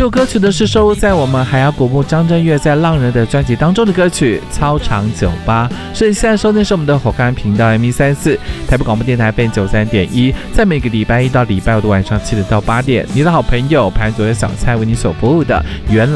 这首歌曲呢是收录在我们海牙国父张震岳在《浪人》的专辑当中的歌曲《操场酒吧》。所以现在收听是我们的火干频道 M134 台北广播电台 FM 93.1，在每个礼拜一到礼拜五的晚上7点到8点，你的好朋友潘左的小菜为你所服务的原